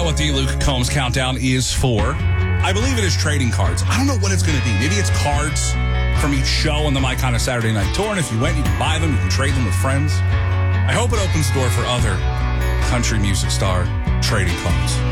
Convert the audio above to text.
what the Luke Combs countdown is for. I believe it is trading cards. I don't know what it's going to be. Maybe it's cards from each show on the My Kind of Saturday Night Tour. And if you went, you can buy them. You can trade them with friends. I hope it opens the door for other country music star trading cards.